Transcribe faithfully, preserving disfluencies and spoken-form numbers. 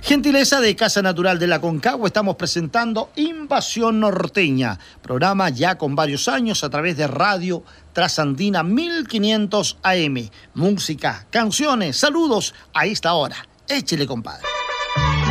Gentileza de Casa Natural de la Concagua, estamos presentando Invasión Norteña, programa ya con varios años a través de Radio Trasandina mil quinientos A M. Música, canciones, saludos a esta hora. Échele, compadre.